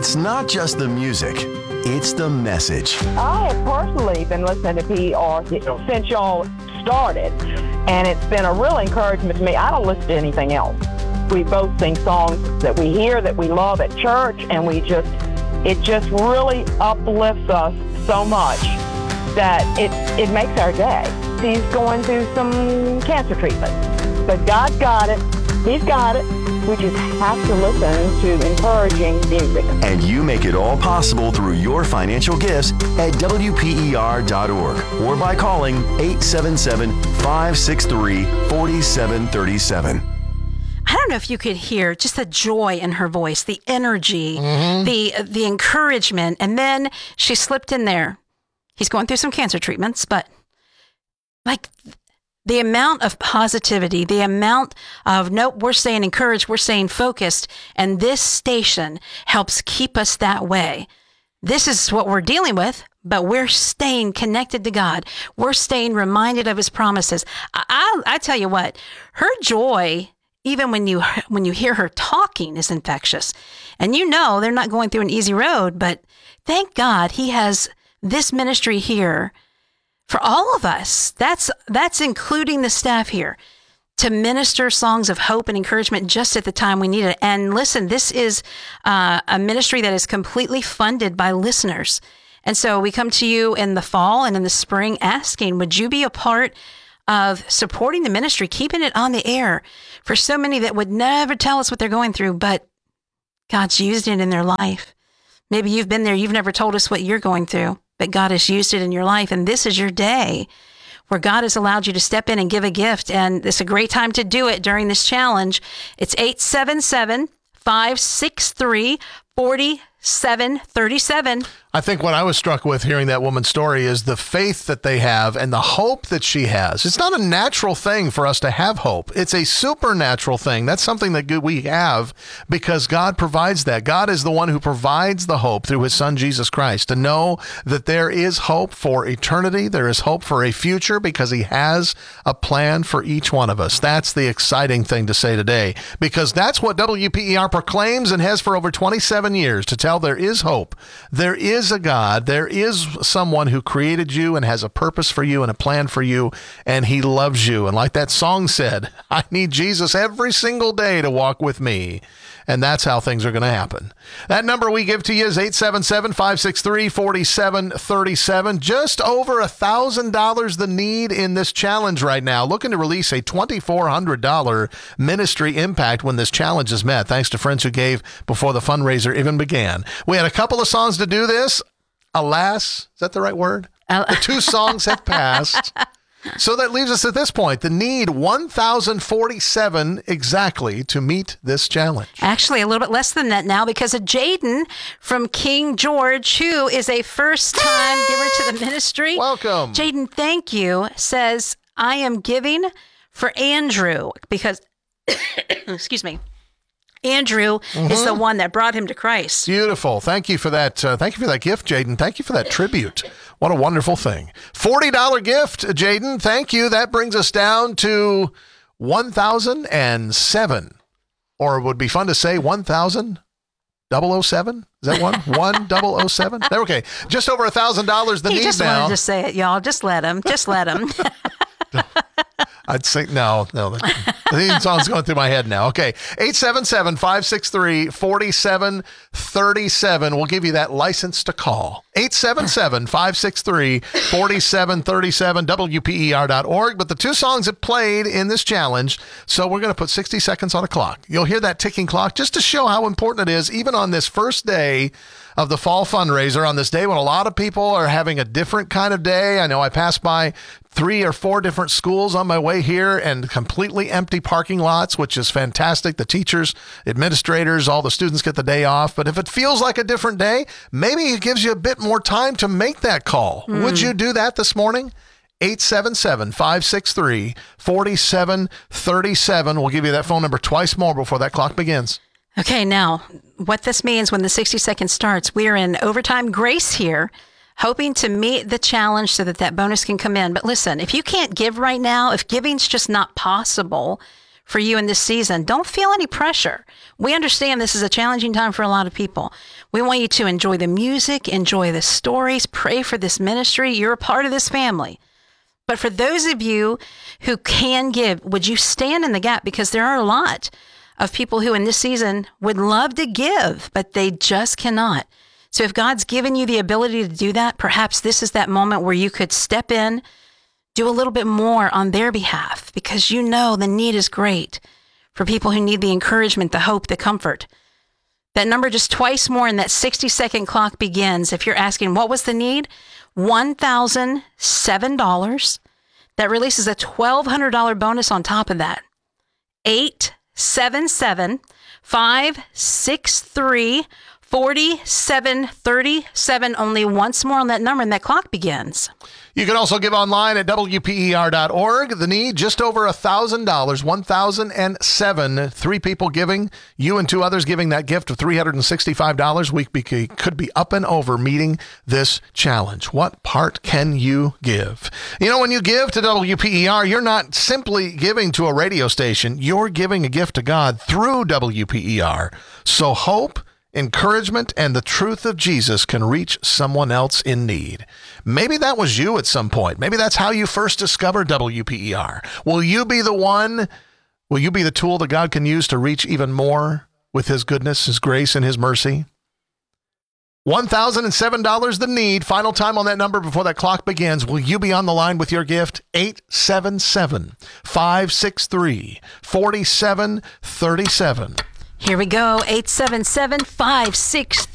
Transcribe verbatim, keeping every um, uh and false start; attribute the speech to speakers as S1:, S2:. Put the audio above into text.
S1: it's not just the music, it's the message.
S2: I have personally been listening to P R since y'all started, and it's been a real encouragement to me. I don't listen to anything else. We both sing songs that we hear, that we love at church, and we just, it just really uplifts us so much that it, it makes our day. He's going through some cancer treatment, but God's got it. He's got it. We just have to listen to encouraging music.
S1: And you make it all possible through your financial gifts at W P E R dot org or by calling eight seven seven, five six three, four seven three seven.
S3: I don't know if you could hear just the joy in her voice, the energy, mm-hmm. the the encouragement. And then she slipped in there. He's going through some cancer treatments, but like the amount of positivity, the amount of, nope, we're staying encouraged, we're staying focused, and this station helps keep us that way. This is what we're dealing with, but we're staying connected to God. We're staying reminded of his promises. I, I, I tell you what, her joy, even when you when you hear her talking, is infectious. And you know they're not going through an easy road, but thank God he has this ministry here for all of us. That's that's including the staff here, to minister songs of hope and encouragement just at the time we need it. And listen, this is uh, a ministry that is completely funded by listeners. And so we come to you in the fall and in the spring asking, would you be a part of supporting the ministry, keeping it on the air for so many that would never tell us what they're going through, but God's used it in their life. Maybe you've been there, you've never told us what you're going through, but God has used it in your life. And this is your day where God has allowed you to step in and give a gift. And it's a great time to do it during this challenge. It's eight seven seven, five six three, four seven three seven.
S4: I think what I was struck with hearing that woman's story is the faith that they have and the hope that she has. It's not a natural thing for us to have hope. It's a supernatural thing. That's something that we have because God provides that. God is the one who provides the hope through his son, Jesus Christ, to know that there is hope for eternity. There is hope for a future because he has a plan for each one of us. That's the exciting thing to say today, because that's what W P E R proclaims and has for over twenty-seven years, to tell there is hope. There is a God. There is someone who created you and has a purpose for you and a plan for you, and he loves you. And like that song said, I need Jesus every single day to walk with me. And that's how things are going to happen. That number we give to you is eight seven seven, five six three, four seven three seven. Just over one thousand dollars the need in this challenge right now. Looking to release a twenty-four hundred dollars ministry impact when this challenge is met, thanks to friends who gave before the fundraiser even began. We had a couple of songs to do this. Alas, is that the right word? The two songs have passed. So that leaves us at this point, the need one thousand forty-seven exactly to meet this challenge.
S3: Actually, a little bit less than that now because of Jaden from King George, who is a first-time giver to the ministry.
S4: Welcome.
S3: Jaden, thank you, says, I am giving for Andrew because, excuse me, Andrew mm-hmm. is the one that brought him to Christ.
S4: Beautiful. Thank you for that. Uh, thank you for that gift, Jaden. Thank you for that tribute. What a wonderful thing. forty dollars gift, Jaden. Thank you. That brings us down to one thousand seven. Or it would be fun to say one thousand seven. Is that one? one thousand seven? Okay. Just over one thousand dollars the
S3: he
S4: need now.
S3: He just wanted to say it, y'all. Just let him. Just let him.
S4: I'd say no, no. The theme song's going through my head now. Okay, eight seven seven, five six three, four seven three seven. We'll give you that license to call. eight seven seven, five six three, four seven three seven, W P E R dot org. But the two songs that played in this challenge, so we're going to put sixty seconds on a clock. You'll hear that ticking clock just to show how important it is, even on this first day of the fall fundraiser, on this day when a lot of people are having a different kind of day. I know I passed by three or four different schools on my way here and completely empty parking lots, which is fantastic. The teachers, administrators, all the students get the day off. But if it feels like a different day, maybe it gives you a bit more time to make that call. Mm. Would you do that this morning? eight seven seven, five six three, four seven three seven. We'll give you that phone number twice more before that clock begins.
S3: Okay, now, what this means when the sixty seconds starts, we are in overtime grace here, hoping to meet the challenge so that that bonus can come in. But listen, if you can't give right now, if giving's just not possible for you in this season. Don't feel any pressure. We understand this is a challenging time for a lot of people. We want you to enjoy the music, enjoy the stories, pray for this ministry. You're a part of this family. But for those of you who can give, would you stand in the gap? Because there are a lot of people who in this season would love to give, but they just cannot. So if God's given you the ability to do that, perhaps this is that moment where you could step in, do a little bit more on their behalf, because you know the need is great for people who need the encouragement, the hope, the comfort. That number just twice more and that sixty second clock begins. If you're asking, what was the need? one thousand seven dollars. That releases a twelve hundred dollars bonus on top of that. eight seven seven, five six three, four seven three seven. Only once more on that number and that clock begins.
S4: You can also give online at W P E R dot org. The need, just over one thousand dollars, one thousand seven. Three people giving, you and two others giving that gift of three hundred sixty-five dollars. We be, could be up and over meeting this challenge. What part can you give? You know, when you give to W P E R, you're not simply giving to a radio station. You're giving a gift to God through W P E R. So hope, encouragement, and the truth of Jesus can reach someone else in need. Maybe that was you at some point. Maybe that's how you first discovered W P E R. Will you be the one? Will you be the tool that God can use to reach even more with his goodness, his grace, and his mercy? one thousand seven dollars the need. Final time on that number before that clock begins. Will you be on the line with your gift? eight seven seven, five six three, four seven three seven.
S3: Here we go. eight seven seven, five six